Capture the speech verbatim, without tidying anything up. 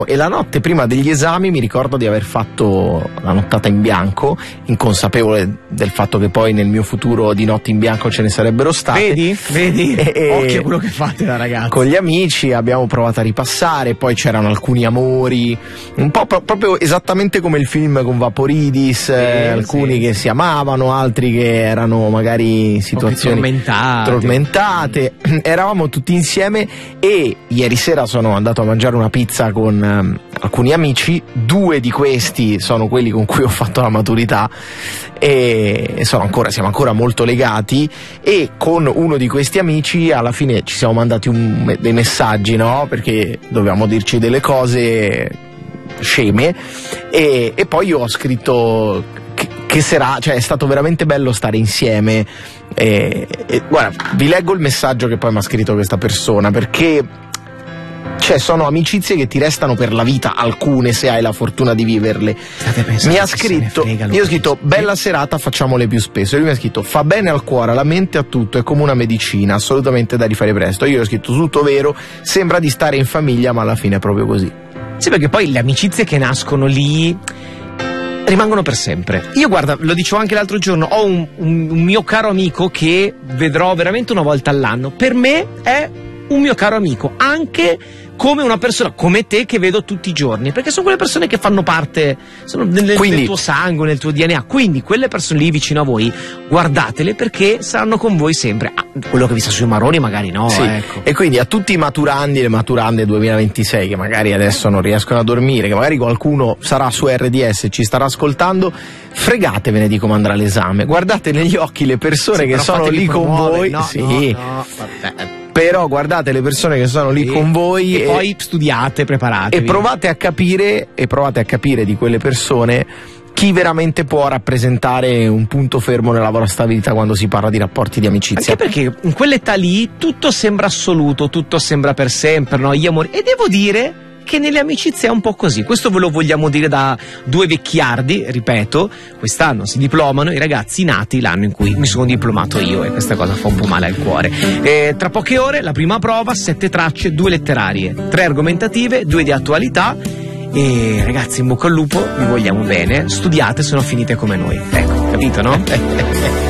E la notte prima degli esami mi ricordo di aver fatto la nottata in bianco, inconsapevole del fatto che poi nel mio futuro di notti in bianco ce ne sarebbero state. Vedi? Vedi? E, e occhio a quello che fate da ragazzi. Con gli amici abbiamo provato a ripassare, poi c'erano alcuni amori, un po' pro- proprio esattamente come il film con Vaporidis, sì, eh, alcuni sì, che sì. si amavano, altri che erano magari situazioni tormentate. tormentate. Eravamo tutti insieme e ieri sera sono andato a mangiare una pizza con alcuni amici, due di questi sono quelli con cui ho fatto la maturità e sono ancora, siamo ancora molto legati, e con uno di questi amici alla fine ci siamo mandati un, dei messaggi, no? Perché dovevamo dirci delle cose sceme e, e poi io ho scritto che, che sarà, cioè è stato veramente bello stare insieme e, e guarda, vi leggo il messaggio che poi mi ha scritto questa persona, perché cioè sono amicizie che ti restano per la vita, alcune se hai la fortuna di viverle. Mi ha scritto, io ho scritto bella serata, facciamole più spesso, e lui mi ha scritto fa bene al cuore, alla mente, a tutto, è come una medicina, assolutamente da rifare presto. Io ho scritto tutto vero, sembra di stare in famiglia ma alla fine è proprio così. Sì, perché poi le amicizie che nascono lì rimangono per sempre. Io guarda, lo dicevo anche l'altro giorno, ho un, un, un mio caro amico che vedrò veramente una volta all'anno, per me è un mio caro amico, anche come una persona come te che vedo tutti i giorni, perché sono quelle persone che fanno parte, sono nel, Quindi, nel tuo sangue, nel tuo D N A, quindi quelle persone lì vicino a voi guardatele perché saranno con voi sempre. Ah, quello che vi sta sui maroni magari no, sì. Ecco. E quindi a tutti i maturandi e le maturande duemilaventisei che magari adesso non riescono a dormire, che magari qualcuno sarà su R D S e ci starà ascoltando, fregatevene di come andrà l'esame, guardate negli occhi le persone sì, che sono lì con voi, no, sì. no, no, vabbè. Però guardate le persone che sono lì sì. con voi e, e poi studiate, preparatevi e provate a capire e provate a capire di quelle persone chi veramente può rappresentare un punto fermo nella vostra vita quando si parla di rapporti di amicizia. Anche perché in quell'età lì tutto sembra assoluto, tutto sembra per sempre, no? Gli amori. E devo dire che nelle amicizie è un po' così. Questo ve lo vogliamo dire da due vecchiardi, ripeto, quest'anno si diplomano i ragazzi nati l'anno in cui mi sono diplomato io, e questa cosa fa un po' male al cuore. E tra poche ore la prima prova, sette tracce, due letterarie, tre argomentative, due di attualità. E ragazzi, in bocca al lupo, vi vogliamo bene, studiate se no finite come noi. Ecco, capito, no?